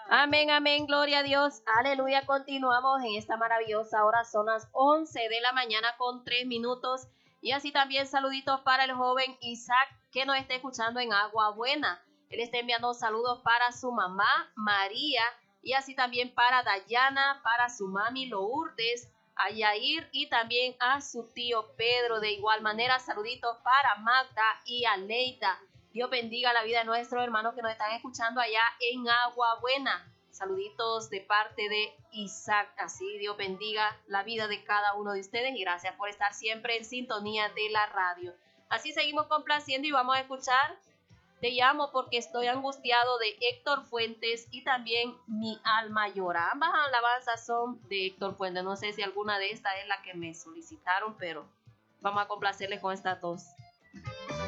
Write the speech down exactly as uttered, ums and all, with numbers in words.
Amén, amén, gloria a Dios, aleluya. Continuamos en esta maravillosa hora, son las once de la mañana con tres minutos. Y así también saluditos para el joven Isaac que nos está escuchando en Agua Buena. Él está enviando saludos para su mamá María y así también para Dayana, para su mami Lourdes, a Yair y también a su tío Pedro. De igual manera, saluditos para Magda y a Leida. Dios bendiga la vida de nuestros hermanos que nos están escuchando allá en Agua Buena. Saluditos de parte de Isaac. Así Dios bendiga la vida de cada uno de ustedes y gracias por estar siempre en sintonía de la radio. Así seguimos complaciendo y vamos a escuchar Te llamo porque estoy angustiado de Héctor Fuentes y también Mi alma llora. Ambas alabanzas son de Héctor Fuentes. No sé si alguna de estas es la que me solicitaron, pero vamos a complacerles con estas dos.